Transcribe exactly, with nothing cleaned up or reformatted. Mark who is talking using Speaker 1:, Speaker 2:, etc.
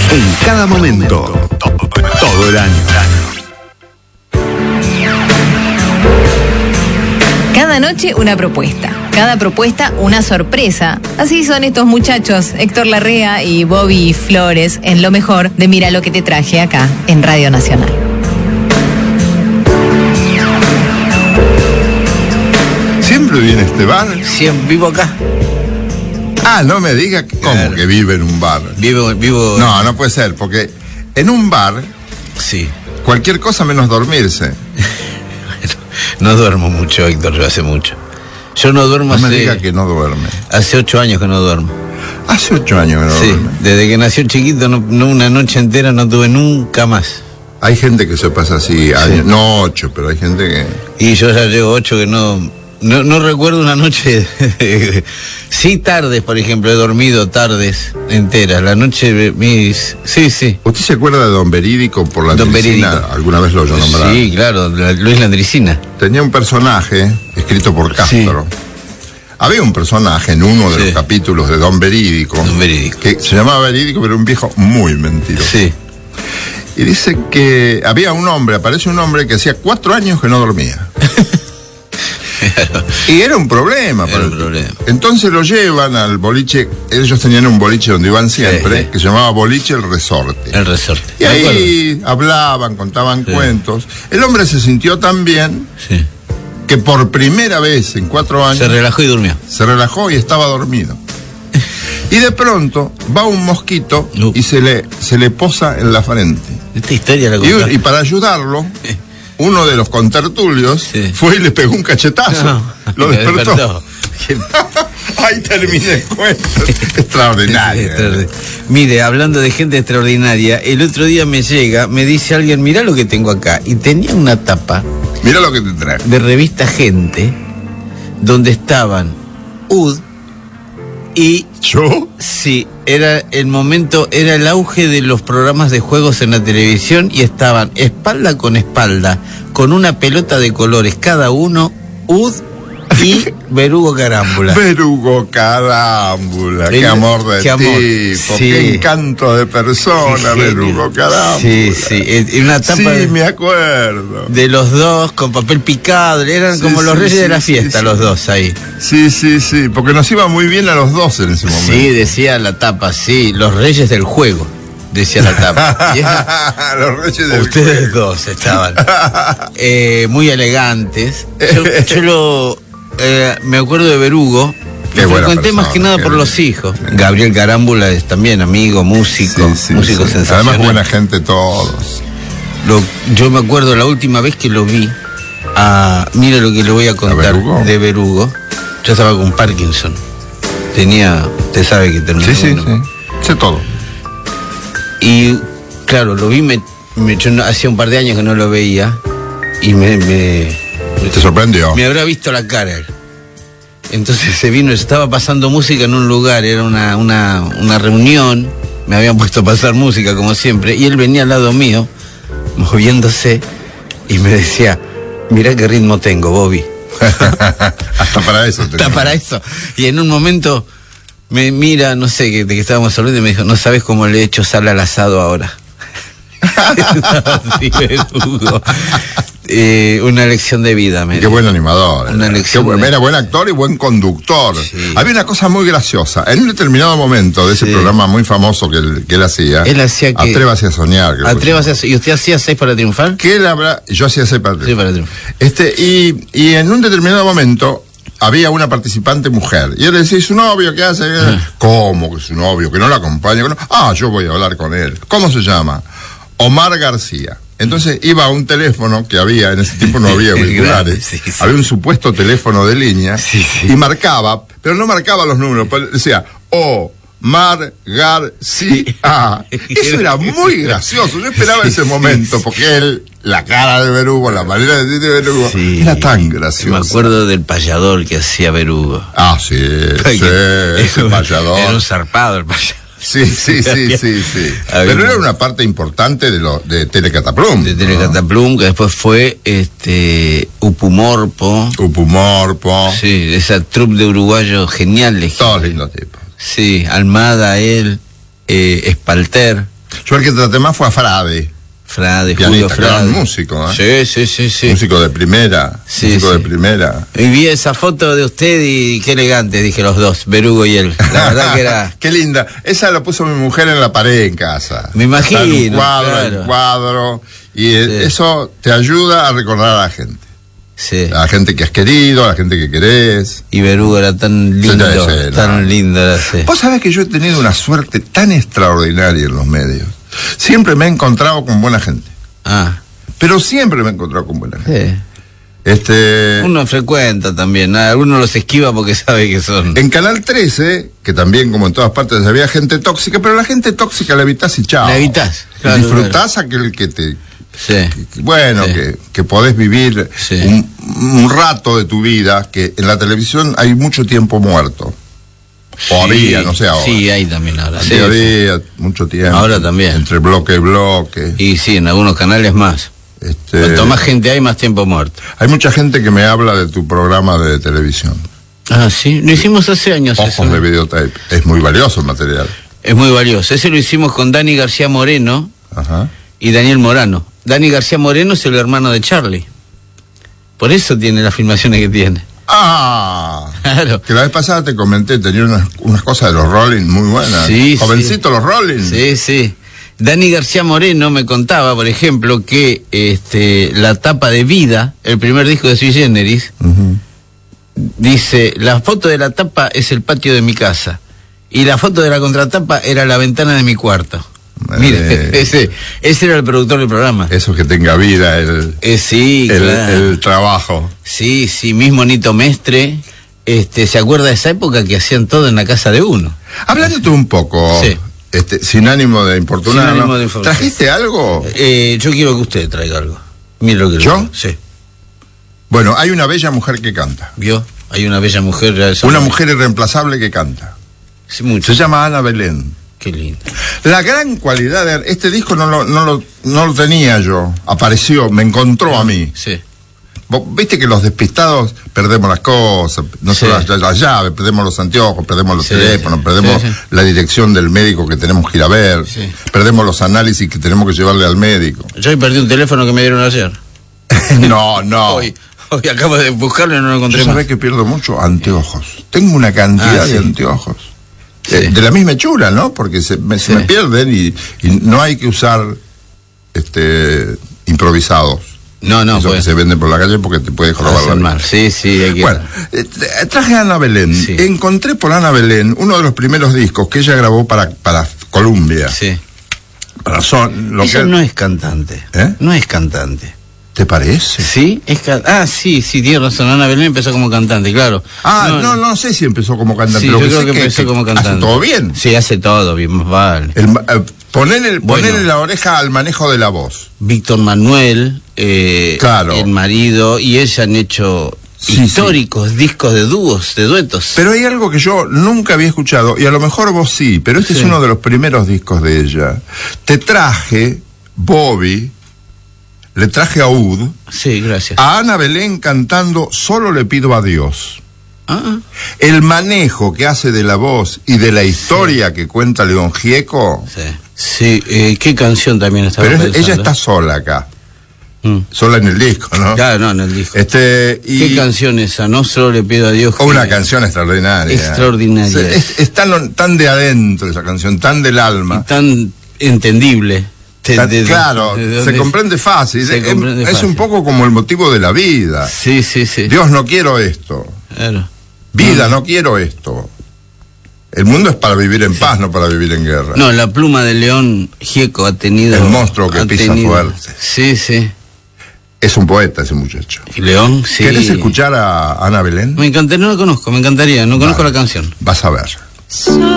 Speaker 1: En cada momento, todo el año.
Speaker 2: Cada noche una propuesta, cada propuesta una sorpresa. Así son estos muchachos, Héctor Larrea y Bobby Flores, en lo mejor de Mira lo que te traje acá en Radio Nacional.
Speaker 3: ¿Siempre viene este bar?
Speaker 4: Siempre vivo acá.
Speaker 3: Ah, no me diga que, ¿cómo
Speaker 4: Claro.
Speaker 3: que vive en un bar?
Speaker 4: Vivo, vivo.
Speaker 3: No, no puede ser, porque en un bar,
Speaker 4: Sí.
Speaker 3: cualquier cosa menos dormirse.
Speaker 4: No duermo mucho, Héctor, yo hace mucho. Yo no duermo
Speaker 3: No me
Speaker 4: hace.
Speaker 3: diga que no duerme.
Speaker 4: Hace ocho años que no duermo.
Speaker 3: Hace ocho años que no
Speaker 4: Sí,
Speaker 3: duerme.
Speaker 4: desde que nació chiquito, no, no una noche entera no tuve nunca más.
Speaker 3: Hay gente que se pasa así, años, no ocho, pero hay gente que...
Speaker 4: Y yo ya llevo ocho que no. No, no recuerdo una noche. Sí, tardes, por ejemplo, he dormido tardes enteras. La noche, mis. Sí, sí.
Speaker 3: ¿Usted se acuerda de Don Verídico por la
Speaker 4: Don
Speaker 3: Landricina?
Speaker 4: Verídico.
Speaker 3: ¿Alguna vez lo oyó nombrar?
Speaker 4: Sí, claro, la- Luis Landricina.
Speaker 3: Tenía un personaje escrito por Castro. Había un personaje en uno de
Speaker 4: Sí.
Speaker 3: los capítulos de Don Verídico,
Speaker 4: Don Verídico.
Speaker 3: que se llamaba Verídico, pero era un viejo muy mentiroso.
Speaker 4: Sí.
Speaker 3: Y dice que había un hombre, aparece un hombre que hacía cuatro años que no dormía. Y era un problema.
Speaker 4: Era
Speaker 3: para
Speaker 4: un
Speaker 3: el-
Speaker 4: problema.
Speaker 3: Entonces lo llevan al boliche, ellos tenían un boliche donde iban siempre,
Speaker 4: Sí, sí.
Speaker 3: que se llamaba Boliche El Resorte.
Speaker 4: El resorte.
Speaker 3: Y ahí hablaban, contaban
Speaker 4: Sí.
Speaker 3: cuentos. El hombre se sintió tan bien
Speaker 4: Sí.
Speaker 3: que por primera vez en cuatro años
Speaker 4: Se relajó y durmió.
Speaker 3: se relajó y estaba dormido. Y de pronto va un mosquito
Speaker 4: No.
Speaker 3: y se le, se le posa en la frente.
Speaker 4: Esta historia la
Speaker 3: Y,
Speaker 4: contó.
Speaker 3: y para ayudarlo, uno de los contertulios
Speaker 4: Sí.
Speaker 3: fue y le pegó un cachetazo.
Speaker 4: No,
Speaker 3: Lo
Speaker 4: me
Speaker 3: despertó.
Speaker 4: Qué-
Speaker 3: Ahí terminé el cuento. Extraordinario.
Speaker 4: Extraordinario. Mire, hablando de gente extraordinaria, el otro día me llega, me dice alguien, mirá lo que tengo acá. Y tenía una tapa
Speaker 3: Mira lo que te traje.
Speaker 4: de revista Gente, donde estaban U D y
Speaker 3: ¿Yo?
Speaker 4: sí, era el momento, era el auge de los programas de juegos en la televisión y estaban espalda con espalda, con una pelota de colores cada uno, U D y Verugo Carámbula.
Speaker 3: Verugo Carámbula. Qué
Speaker 4: El-
Speaker 3: amor de
Speaker 4: qué amor.
Speaker 3: tipo.
Speaker 4: Sí.
Speaker 3: Qué encanto de persona,
Speaker 4: Qué genio.
Speaker 3: Verugo Carámbula.
Speaker 4: Sí, sí, en una tapa
Speaker 3: Sí,
Speaker 4: de,
Speaker 3: me acuerdo.
Speaker 4: de los dos con papel picado, eran
Speaker 3: Sí,
Speaker 4: como los
Speaker 3: sí,
Speaker 4: reyes
Speaker 3: sí,
Speaker 4: de la
Speaker 3: sí,
Speaker 4: fiesta,
Speaker 3: sí.
Speaker 4: los dos ahí.
Speaker 3: Sí, sí, sí, porque nos iba muy bien a los dos en ese momento.
Speaker 4: Sí, decía la tapa, sí, los reyes del juego, decía la tapa. Y era-
Speaker 3: Los reyes del
Speaker 4: ustedes
Speaker 3: juego.
Speaker 4: dos estaban eh, muy elegantes. Yo, yo lo eh, me acuerdo de Verugo.
Speaker 3: Qué
Speaker 4: Lo
Speaker 3: buena
Speaker 4: frecuenté más
Speaker 3: persona,
Speaker 4: que nada
Speaker 3: qué
Speaker 4: por
Speaker 3: bien.
Speaker 4: los hijos. Gabriel Carámbula es también amigo, músico,
Speaker 3: Sí, sí,
Speaker 4: músico
Speaker 3: sí.
Speaker 4: sensacional.
Speaker 3: Además, buena gente todos.
Speaker 4: Lo- yo me acuerdo la última vez que lo vi, a, mira lo que le voy a contar
Speaker 3: Verugo?
Speaker 4: de Verugo. Yo estaba con Parkinson. Tenía, usted sabe que terminó.
Speaker 3: Sí, sí,
Speaker 4: bueno.
Speaker 3: sí. Sé todo.
Speaker 4: Y claro, lo vi, me, me- yo no- hacía un par de años que no lo veía y me, me,
Speaker 3: ¿Te sorprendió?
Speaker 4: me habrá visto la cara él. Entonces se vino, estaba pasando música en un lugar, era una, una, una reunión, me habían puesto a pasar música como siempre, y él venía al lado mío, moviéndose, y me decía, mirá qué ritmo tengo, Bobby.
Speaker 3: Hasta para eso.
Speaker 4: Está
Speaker 3: tenemos.
Speaker 4: para eso. Y en un momento me mira, no sé, que- de que estábamos hablando, y me dijo, no sabes cómo le he hecho sal al asado ahora. Sí, Verugo. Eh, una lección de vida, me
Speaker 3: Qué
Speaker 4: dijo.
Speaker 3: buen animador.
Speaker 4: Una
Speaker 3: era.
Speaker 4: lección
Speaker 3: Qué buen-
Speaker 4: de-
Speaker 3: Era buen actor y buen conductor.
Speaker 4: Sí.
Speaker 3: Había una cosa muy graciosa. En un determinado momento de ese
Speaker 4: Sí.
Speaker 3: programa muy famoso que él, que él hacía,
Speaker 4: Él hacía que-
Speaker 3: Atrévase a soñar. creo que
Speaker 4: Atrévase
Speaker 3: se
Speaker 4: a... ¿Y usted hacía seis para triunfar?
Speaker 3: que él habla, yo hacía ese papel.
Speaker 4: Sí, para triunfar.
Speaker 3: Este, y, y en un determinado momento había una participante mujer. Y él decía, ¿y su novio qué hace? ¿Cómo que su novio? Que no la acompaña. Que no? Ah, yo voy a hablar con él. ¿Cómo se llama? Omar García. Entonces iba a un teléfono que había, en ese tiempo no había auriculares,
Speaker 4: Sí, sí.
Speaker 3: había un supuesto teléfono de línea,
Speaker 4: Sí, sí.
Speaker 3: y marcaba, pero no marcaba los números, pero decía, Omar García. Eso era muy gracioso, yo esperaba
Speaker 4: Sí,
Speaker 3: ese
Speaker 4: sí,
Speaker 3: momento,
Speaker 4: sí.
Speaker 3: porque él, la cara de Verugo, la manera de decir de Verugo,
Speaker 4: Sí.
Speaker 3: era tan
Speaker 4: Me
Speaker 3: gracioso.
Speaker 4: acuerdo del payador que hacía Verugo.
Speaker 3: Ah, sí, sí, ese payador.
Speaker 4: Era un zarpado el payador.
Speaker 3: Sí, sí, sí, sí, sí.
Speaker 4: Había
Speaker 3: Pero era
Speaker 4: un-
Speaker 3: una parte importante de lo de Telecataplum.
Speaker 4: De
Speaker 3: ¿no?
Speaker 4: Telecataplum, que después fue este Upumorpo.
Speaker 3: Upumorpo.
Speaker 4: Sí, esa troupe de uruguayos geniales.
Speaker 3: Todos lindos tipos.
Speaker 4: Sí, Almada, él, eh, Espalter.
Speaker 3: Yo el que traté más fue a Frade.
Speaker 4: Frade,
Speaker 3: Pianista,
Speaker 4: Julio
Speaker 3: gran
Speaker 4: Frade.
Speaker 3: músico, ¿eh?
Speaker 4: Sí, sí, sí, sí.
Speaker 3: Músico de primera,
Speaker 4: Sí,
Speaker 3: músico
Speaker 4: sí.
Speaker 3: de primera.
Speaker 4: Y vi esa foto de usted y qué elegante, dije los dos, Berugo y él. La verdad que era...
Speaker 3: Qué linda. Esa la puso mi mujer en la pared en casa.
Speaker 4: Me imagino,
Speaker 3: Está en un cuadro,
Speaker 4: claro.
Speaker 3: en cuadro. Y eh,
Speaker 4: Sí.
Speaker 3: eso te ayuda a recordar a la gente.
Speaker 4: Sí.
Speaker 3: A la gente que has querido, a la gente que querés.
Speaker 4: Y Berugo era tan lindo,
Speaker 3: Sí, sí, sí,
Speaker 4: tan
Speaker 3: no.
Speaker 4: lindo. Era, sí.
Speaker 3: Vos sabés que yo he tenido una suerte tan extraordinaria en los medios. Siempre me he encontrado con buena gente.
Speaker 4: Ah,
Speaker 3: Pero siempre me he encontrado con buena gente.
Speaker 4: sí.
Speaker 3: Este,
Speaker 4: Uno frecuenta también, ¿no? Uno los esquiva porque sabe que son...
Speaker 3: en Canal trece, que también como en todas partes había gente tóxica, pero la gente tóxica la evitás y chao.
Speaker 4: La evitás,
Speaker 3: Y
Speaker 4: claro,
Speaker 3: disfrutás aquel que te...
Speaker 4: Sí.
Speaker 3: que- bueno,
Speaker 4: Sí.
Speaker 3: que, que podés vivir
Speaker 4: Sí.
Speaker 3: un, un rato de tu vida, que en la televisión hay mucho tiempo muerto. O
Speaker 4: Sí,
Speaker 3: había, no sé ahora.
Speaker 4: Sí, hay también ahora.
Speaker 3: Antes
Speaker 4: Sí, sí.
Speaker 3: había mucho tiempo.
Speaker 4: Ahora también.
Speaker 3: Entre bloque y bloque.
Speaker 4: Y sí, en algunos canales más.
Speaker 3: Este,
Speaker 4: Cuanto más gente hay, más tiempo muerto.
Speaker 3: hay mucha gente que me habla de tu programa de televisión.
Speaker 4: Ah, sí. Lo hicimos hace años
Speaker 3: Ojos
Speaker 4: eso.
Speaker 3: de videotape. Es muy valioso el material.
Speaker 4: Es muy valioso. Ese lo hicimos con Dani García Moreno
Speaker 3: Ajá.
Speaker 4: y Daniel Morano. Dani García Moreno es el hermano de Charlie. Por eso tiene las filmaciones que tiene.
Speaker 3: Ah,
Speaker 4: Claro.
Speaker 3: que la vez pasada te comenté, tenía unas, unas cosas de los Rolling muy buenas.
Speaker 4: Sí,
Speaker 3: Jovencitos los Rolling.
Speaker 4: Sí, sí. Dani García Moreno me contaba, por ejemplo, que este, la tapa de Vida, el primer disco de Sui Generis,
Speaker 3: Ujú.
Speaker 4: dice, la foto de la tapa es el patio de mi casa y la foto de la contratapa era la ventana de mi cuarto.
Speaker 3: Eh.
Speaker 4: Mire, ese, ese era el productor del programa.
Speaker 3: Eso que tenga vida el,
Speaker 4: Eh, sí,
Speaker 3: el,
Speaker 4: claro.
Speaker 3: el trabajo.
Speaker 4: Sí, sí, mismo Nito Mestre, este, se acuerda de esa época que hacían todo en la casa de uno.
Speaker 3: Hablándote un poco,
Speaker 4: Sí.
Speaker 3: este, sin ánimo de importunar,
Speaker 4: Sin ánimo
Speaker 3: ¿no?
Speaker 4: de informar.
Speaker 3: ¿Trajiste algo?
Speaker 4: Eh, yo quiero que usted traiga algo. Mire lo que
Speaker 3: ¿Yo?
Speaker 4: le- Sí.
Speaker 3: Bueno, hay una bella mujer que canta.
Speaker 4: ¿Vio? Hay una bella mujer. ya esa-
Speaker 3: Una mujer irreemplazable que canta.
Speaker 4: Sí, mucho.
Speaker 3: Se llama Ana Belén.
Speaker 4: Qué lindo.
Speaker 3: La gran cualidad de este disco no lo, no lo, no lo tenía yo. Apareció, me encontró a mí.
Speaker 4: Sí.
Speaker 3: Vos viste que los despistados perdemos las cosas, no
Speaker 4: Sí.
Speaker 3: solo las, las llaves, perdemos los anteojos, perdemos los
Speaker 4: Sí,
Speaker 3: teléfonos,
Speaker 4: sí.
Speaker 3: perdemos
Speaker 4: Sí, sí.
Speaker 3: la dirección del médico que tenemos que ir a ver,
Speaker 4: Sí.
Speaker 3: perdemos los análisis que tenemos que llevarle al médico.
Speaker 4: Yo hoy perdí un teléfono que me dieron ayer.
Speaker 3: No, no.
Speaker 4: Hoy, hoy acabo de buscarlo y no lo encontré
Speaker 3: Yo
Speaker 4: más.
Speaker 3: sabés que pierdo mucho anteojos. Tengo una cantidad
Speaker 4: Ah, sí.
Speaker 3: de anteojos.
Speaker 4: Sí.
Speaker 3: Eh, de la misma hechura, ¿no? Porque se me, se
Speaker 4: Sí.
Speaker 3: me pierden y, y no hay que usar este improvisados.
Speaker 4: No, no,
Speaker 3: Esos
Speaker 4: pues.
Speaker 3: que se venden por la calle porque te puede jorobar la
Speaker 4: Hacen
Speaker 3: vida.
Speaker 4: mal. Sí, sí, hay que...
Speaker 3: Bueno, eh, tra- traje a Ana Belén.
Speaker 4: Sí.
Speaker 3: Encontré por Ana Belén uno de los primeros discos que ella grabó para, para Columbia.
Speaker 4: Sí.
Speaker 3: Para Son. Lo
Speaker 4: Ella
Speaker 3: que,
Speaker 4: no es cantante.
Speaker 3: ¿Eh?
Speaker 4: No es cantante.
Speaker 3: ¿Te parece?
Speaker 4: ¿Sí? Es ca- ah, sí, sí, tiene razón. Ana Belén empezó como cantante, claro.
Speaker 3: Ah, no, no, sé si empezó como cantante.
Speaker 4: Sí,
Speaker 3: lo
Speaker 4: yo
Speaker 3: que
Speaker 4: creo
Speaker 3: sé
Speaker 4: que empezó como cantante.
Speaker 3: Hace todo bien.
Speaker 4: Sí, hace todo bien, más vale.
Speaker 3: El, eh, ponerle,
Speaker 4: Bueno.
Speaker 3: ponerle la oreja al manejo de la voz.
Speaker 4: Víctor Manuel, eh,
Speaker 3: Claro.
Speaker 4: el marido, y ella han hecho
Speaker 3: Sí,
Speaker 4: históricos discos de dúos, de duetos.
Speaker 3: Pero hay algo que yo nunca había escuchado, y a lo mejor vos sí, pero este
Speaker 4: Sí.
Speaker 3: es uno de los primeros discos de ella. Te traje, Bobby, le traje a Ud,
Speaker 4: Sí, gracias.
Speaker 3: a Ana Belén cantando Solo le pido a Dios.
Speaker 4: Ah,
Speaker 3: El manejo que hace de la voz y de la historia que cuenta León Gieco,
Speaker 4: sí. Sí, eh, ¿qué canción también estaba
Speaker 3: pero es-
Speaker 4: pensando?
Speaker 3: ella está sola acá,
Speaker 4: Mm.
Speaker 3: sola en el disco, ¿no?
Speaker 4: Claro, no, en el disco.
Speaker 3: Este, y
Speaker 4: ¿Qué canción esa? No solo le pido a Dios que...
Speaker 3: una canción extraordinaria.
Speaker 4: Extraordinaria.
Speaker 3: Se- Es, es tan, tan de adentro esa canción, tan del alma.
Speaker 4: Y tan entendible. De-
Speaker 3: Tan-
Speaker 4: de-
Speaker 3: claro,
Speaker 4: de- de-
Speaker 3: se
Speaker 4: de-
Speaker 3: comprende fácil.
Speaker 4: se
Speaker 3: es,
Speaker 4: comprende
Speaker 3: es
Speaker 4: fácil.
Speaker 3: un poco como el motivo de la vida.
Speaker 4: Sí, sí, sí.
Speaker 3: Dios, no quiero esto.
Speaker 4: Claro.
Speaker 3: Vida, no quiero esto. El mundo es para vivir en paz, no para vivir en guerra.
Speaker 4: No, la pluma de León Gieco ha tenido...
Speaker 3: El monstruo que
Speaker 4: ha
Speaker 3: pisa
Speaker 4: tenido-
Speaker 3: fuerte.
Speaker 4: Sí, sí.
Speaker 3: Es un poeta ese muchacho.
Speaker 4: Y León, sí.
Speaker 3: ¿Querés escuchar a Ana Belén?
Speaker 4: Me encantaría, no la conozco, me encantaría, no conozco
Speaker 3: Vale.
Speaker 4: la canción.
Speaker 3: Vas a ver.